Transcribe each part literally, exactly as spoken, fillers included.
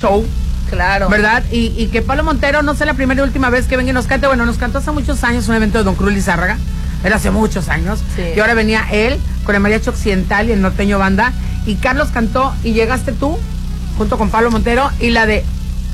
show. Claro. ¿Verdad? Y, y que Pablo Montero no sea la primera y última vez que venga y nos cante. Bueno, nos cantó hace muchos años un evento de Don Cruz Lizárraga. Era hace muchos años. Sí. Y ahora venía él con el Mariachi Occidental y el Norteño Banda. Y Carlos cantó y llegaste tú junto con Pablo Montero y la de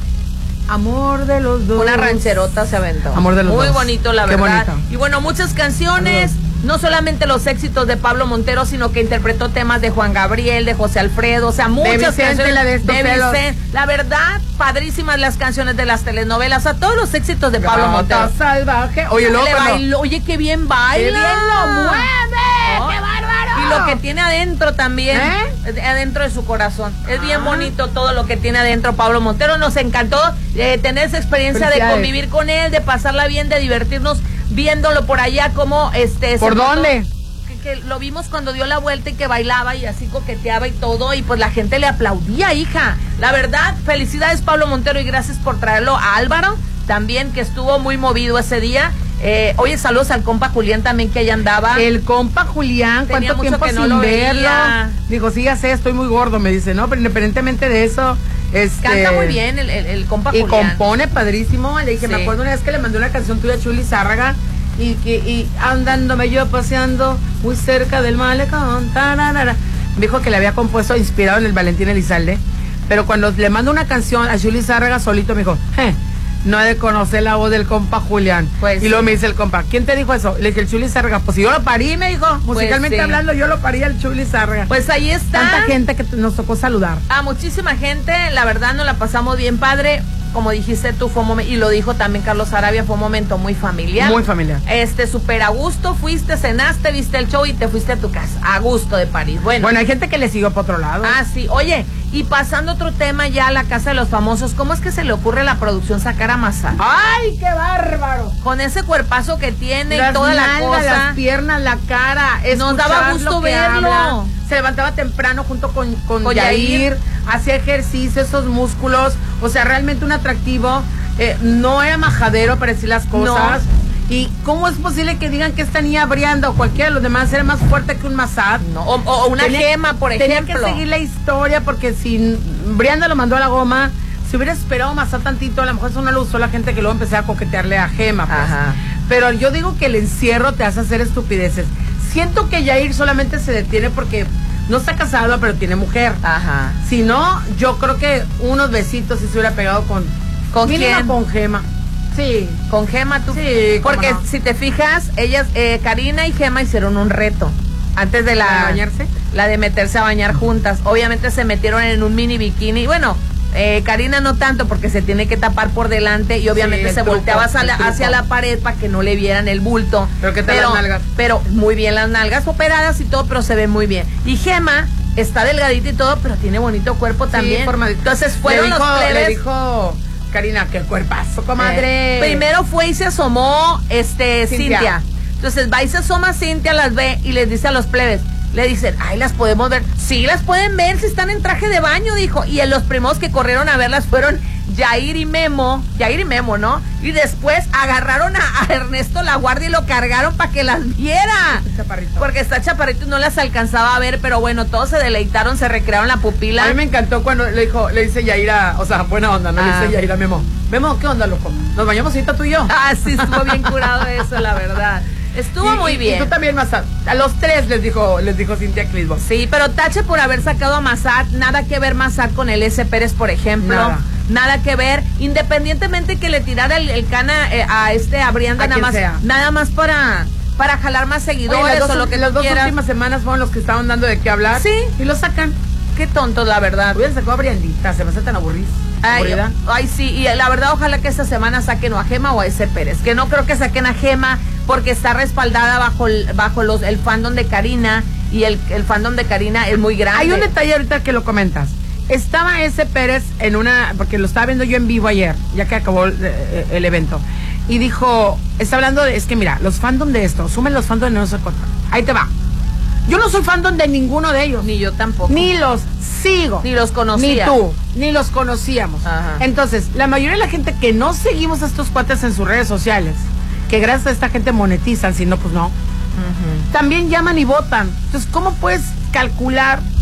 Amor de los dos. Una rancherota se aventó. Amor de los Muy dos. bonito, la Qué verdad. bonito. Y bueno, muchas canciones. No solamente los éxitos de Pablo Montero, sino que interpretó temas de Juan Gabriel, de José Alfredo, o sea, muchas Vicente, canciones la de estos celos. Vicente. La verdad, padrísimas las canciones de las telenovelas, o sea, todos los éxitos de Pablo Montero. Salvaje. Oye, luego Le cuando- bailó, oye, qué bien baila. ¡Qué bien lo mueve! Oh. ¡Qué bárbaro! Y lo que tiene adentro también, ¿Eh? adentro de su corazón. Es Ah. bien bonito todo lo que tiene adentro Pablo Montero. Nos encantó eh, tener esa experiencia de Felicidades. convivir con él, de pasarla bien, de divertirnos viéndolo por allá como este. ¿Por se portó- dónde? Que, que lo vimos cuando dio la vuelta y que bailaba y así coqueteaba y todo, y pues la gente le aplaudía, hija. La verdad, felicidades Pablo Montero y gracias por traerlo a Álvaro, también que estuvo muy movido ese día. Eh, oye, saludos al compa Julián también que allá andaba. El compa Julián, Tenía ¿cuánto mucho tiempo que no sin lo verlo? veía. Digo, sí, ya sé, estoy muy gordo, me dice, ¿no? Pero independientemente de eso, este... Canta muy bien el, el, el compa Y Julián. compone padrísimo. Le dije, Sí. me acuerdo una vez que le mandé una canción tuya a Chuli Zárraga y que y andándome yo paseando muy cerca del malecón, tararara. Me dijo que le había compuesto inspirado en el Valentín Elizalde, pero cuando le mando una canción a Chuli Zárraga solito me dijo, eh, no he de conocer la voz del compa Julián. Pues y luego sí. me dice el compa, ¿quién te dijo eso? Le dije, el Chuli Zárraga. Pues si yo lo parí, me dijo, musicalmente sí. hablando, yo lo parí al Chuli Zárraga. Pues ahí está. Tanta gente que nos tocó saludar. A muchísima gente, la verdad nos la pasamos bien padre. Como dijiste tú, fue un momento, y lo dijo también Carlos Arabia, fue un momento muy familiar. Muy familiar. Este, súper a gusto, fuiste, cenaste, viste el show y te fuiste a tu casa, a gusto de París. Bueno, Bueno, hay gente que le siguió por otro lado. ah, sí, oye, y pasando otro tema ya a la Casa de los Famosos, ¿cómo es que se le ocurre a la producción sacar a Massad? ¡Ay, qué bárbaro! Con ese cuerpazo que tiene Las y toda la nalgas, cosa. las piernas, la cara. Nos daba escuchar gusto lo que verlo. habla. Se levantaba temprano junto con, con, Con Yair, Yair. hacía ejercicio, esos músculos. O sea, realmente un atractivo. Eh, no era majadero para decir las cosas. No. ¿Y cómo es posible que digan que esta niña Brianda o cualquiera de los demás era más fuerte que un Massad? No, o, o una Tenía- Gema, por tenía ejemplo. que seguir la historia porque si Brianda lo mandó a la goma, si hubiera esperado Massad tantito, a lo mejor eso no lo usó la gente que luego empecé a coquetearle a Gema. Pues. Ajá. Pero yo digo que el encierro te hace hacer estupideces. Siento que Yair solamente se detiene porque no está casado, pero tiene mujer. Ajá. Si no, yo creo que unos besitos si se hubiera pegado con... ¿Con mínimo quién? con Gema. Sí. Con Gema tú. Sí, cómo porque no. si te fijas, ellas, eh, Karina y Gema hicieron un reto. Antes de la... ¿La de bañarse? La de meterse a bañar juntas. Obviamente se metieron en un mini bikini. Bueno, eh, Karina no tanto porque se tiene que tapar por delante y obviamente Sí, el se truco, volteaba hacia el la, truco. hacia la pared para que no le vieran el bulto. Pero ¿qué tal las nalgas? Pero muy bien las nalgas, operadas y todo, pero se ven muy bien. Y Gema está delgadita y todo, pero tiene bonito cuerpo también. formadito. Entonces fueron le dijo, los plebes. Le dijo Karina, qué cuerpazo, comadre. Eh, primero fue y se asomó este Cintia. Cintia. Entonces va y se asoma Cintia, las ve y les dice a los plebes, le dicen, ay, las podemos ver. Sí, las pueden ver si están en traje de baño, dijo. Y en los primeros que corrieron a verlas fueron Yair y Memo, Yair y Memo, ¿no? Y después agarraron a, a Ernesto La Guardia y lo cargaron para que las viera. Chaparrito. Porque está chaparrito y no las alcanzaba a ver, pero bueno, todos se deleitaron, se recrearon la pupila. A mí me encantó cuando le dijo, le dice Yaira, o sea, buena onda, ¿no? Ah. Le dice Yaira a Memo. Memo, ¿qué onda, loco? ¿Nos bañamos ahorita tú y yo? Ah, sí, estuvo bien curado eso, la verdad. Estuvo Y- muy y- bien. Y tú también, Massad. A los tres les dijo, les dijo Cintia Clisbo. Sí, pero tache por haber sacado a Massad, nada que ver Massad con el S. Pérez, por ejemplo. Nada. Nada que ver, independientemente que le tirara el, el cana eh, a este a Brianda, A nada quien más, sea. nada más para, para jalar más seguidores. Oye, las dos, o lo que las tú dos quieras. últimas semanas fueron los que estaban dando de qué hablar. Sí. Y lo sacan. Qué tontos, la verdad. Hubieran sacado a Briandita, se me hace tan aburrido. Ay, Aburrida. ay, sí, y la verdad ojalá que esta semana saquen o a Gema o a ese Pérez, que no creo que saquen a Gema porque está respaldada bajo el, bajo los el fandom de Karina y el, el fandom de Karina es muy grande. Hay un detalle ahorita que lo comentas. Estaba ese Pérez en una, porque lo estaba viendo yo en vivo ayer, ya que acabó el, el evento, y dijo, está hablando de, es que mira, los fandom de esto, sumen los fandom de no sé cuánto. Ahí te va. Yo no soy fandom de ninguno de ellos. Ni yo tampoco. Ni los sigo. Ni los conocía. Ni tú. Ni los conocíamos. Ajá. Entonces, la mayoría de la gente que no seguimos a estos cuates en sus redes sociales, que gracias a esta gente monetizan, si no, pues no, Uh-huh. también llaman y votan. Entonces, ¿cómo puedes calcular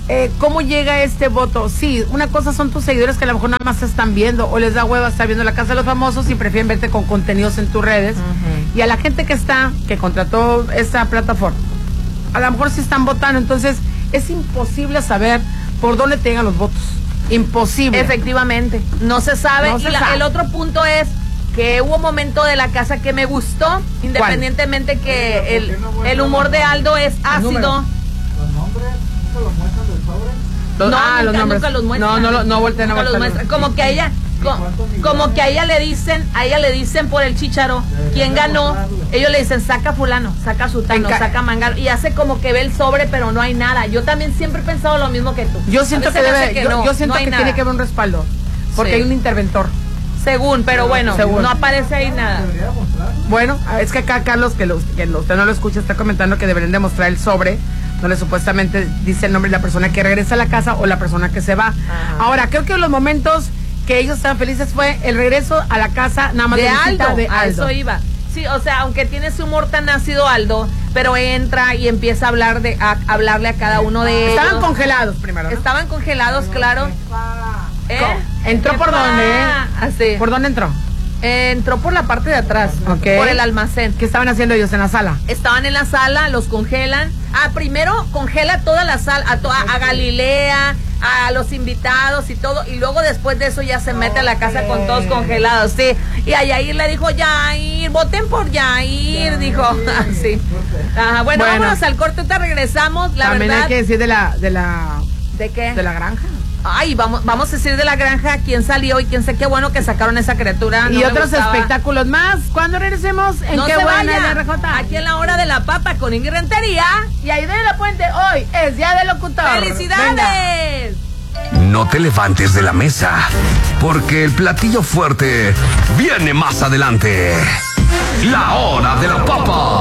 eh, ¿cómo llega este voto? Sí, una cosa son tus seguidores que a lo mejor nada más te están viendo o les da hueva estar viendo La Casa de los Famosos y prefieren verte con contenidos en tus redes. Uh-huh. Y a la gente que está, que contrató esta plataforma, a lo mejor sí están votando. Entonces, es imposible saber por dónde te llegan los votos. Imposible. Efectivamente, no se sabe. No se y la, sabe. El otro punto es que hubo un momento de La Casa que me gustó, independientemente ¿cuál? Que el, el humor de Aldo es ácido. ¿Los nombres nunca los muestran del sobre? Los, no, ah, nunca, los nombres. nunca los muestran. No, no, no, no voltean a nunca los muestran. Como que a ella, co, como que a ella le dicen, a ella le dicen por el chícharo, ¿quién ganó? Ellos le dicen, saca fulano, saca sutano, Enca saca mangano, y hace como que ve el sobre, pero no hay nada. Yo también siempre he pensado lo mismo que tú. Yo siento que debe, que yo, no, yo siento no que nada. tiene que haber un respaldo, porque sí. hay un interventor. Según, pero bueno, Según. no aparece ahí nada. Bueno, es que acá Carlos, que, lo, que lo, usted no lo escucha, está comentando que deberían demostrar el sobre, donde supuestamente dice el nombre de la persona que regresa a la casa o la persona que se va. Ajá. Ahora, creo que los momentos que ellos estaban felices fue el regreso a la casa nada más de, de Aldo, de Aldo. A eso iba. Sí, o sea, aunque tiene su humor tan ácido Aldo, pero entra y empieza a hablar de a, a hablarle a cada uno de ellos. Estaban congelados primero, ¿no? Estaban congelados, claro. ¿Eh? ¿Entró por dónde? ¿Eh? Así. ¿Por dónde entró? Eh, entró por la parte de atrás, okay. Por el almacén. ¿Qué estaban haciendo ellos en la sala? Estaban en la sala, los congelan. Ah, primero congela toda la sala, a, to, a, a Galilea, a los invitados y todo, y luego después de eso ya se mete a la casa con todos congelados, sí. Y a Yair le dijo, Yair, voten por Yair, dijo, así. Ajá, bueno, bueno, vámonos al corte, ahorita regresamos, la también verdad. Hay que decir de la, de la... ¿De qué? De la granja. Ay, vamos, vamos a decir de la granja quién salió y quién sé qué bueno que sacaron esa criatura. Y no otros espectáculos más. ¿Cuándo regresemos? ¿En no qué se buena vaya. R J? Aquí en la hora de la papa con Ingrid Rentería. Y ahí de la Puente, hoy es Día del Locutor. ¡Felicidades! Venga. No te levantes de la mesa, porque el platillo fuerte viene más adelante.